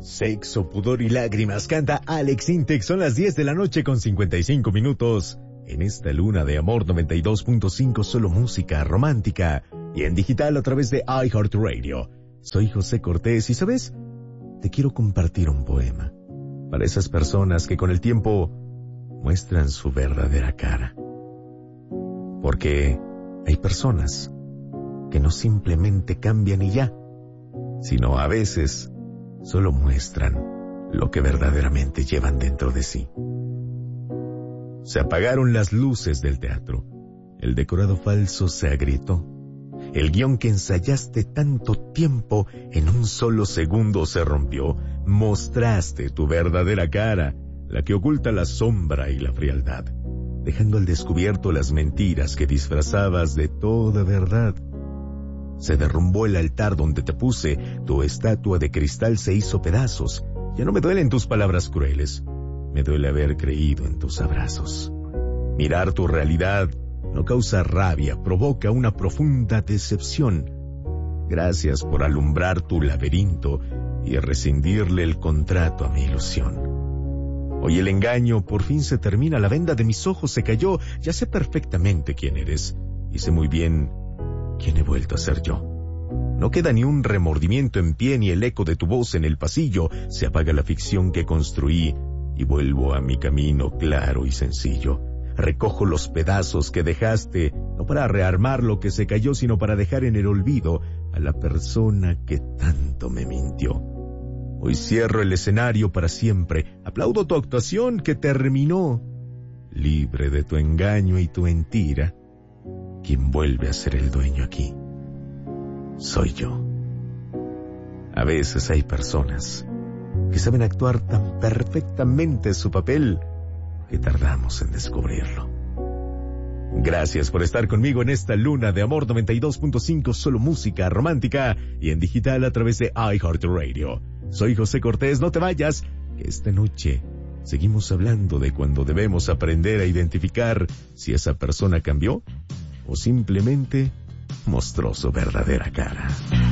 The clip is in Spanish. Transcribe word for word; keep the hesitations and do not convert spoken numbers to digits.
Sexo, pudor y lágrimas, canta Alex Intec. Son las diez de la noche con cincuenta y cinco minutos. En esta luna de amor noventa y dos punto cinco, solo música romántica. Y en digital a través de iHeartRadio. Soy José Cortés y, ¿sabes? Te quiero compartir un poema. Para esas personas que con el tiempo muestran su verdadera cara. Porque hay personas que no simplemente cambian y ya, sino a veces solo muestran lo que verdaderamente llevan dentro de sí. Se apagaron las luces del teatro. El decorado falso se agrietó. El guión que ensayaste tanto tiempo en un solo segundo se rompió. Mostraste tu verdadera cara, la que oculta la sombra y la frialdad, dejando al descubierto las mentiras que disfrazabas de toda verdad. Se derrumbó el altar donde te puse, tu estatua de cristal se hizo pedazos. Ya no me duelen tus palabras crueles, me duele haber creído en tus abrazos. Mirar tu realidad no causa rabia, provoca una profunda decepción. Gracias por alumbrar tu laberinto y rescindirle el contrato a mi ilusión. Hoy el engaño por fin se termina, la venda de mis ojos se cayó. Ya sé perfectamente quién eres y sé muy bien quién he vuelto a ser yo. No queda ni un remordimiento en pie ni el eco de tu voz en el pasillo. Se apaga la ficción que construí y vuelvo a mi camino claro y sencillo. Recojo los pedazos que dejaste, no para rearmar lo que se cayó, sino para dejar en el olvido a la persona que tanto me mintió. Hoy cierro el escenario para siempre. Aplaudo tu actuación que terminó. Libre de tu engaño y tu mentira, quien vuelve a ser el dueño aquí soy yo. A veces hay personas que saben actuar tan perfectamente su papel que tardamos en descubrirlo. Gracias por estar conmigo en esta luna de amor noventa y dos punto cinco, solo música romántica y en digital a través de iHeartRadio. Soy José Cortés, no te vayas, que esta noche seguimos hablando de cuando debemos aprender a identificar si esa persona cambió o simplemente mostró su verdadera cara.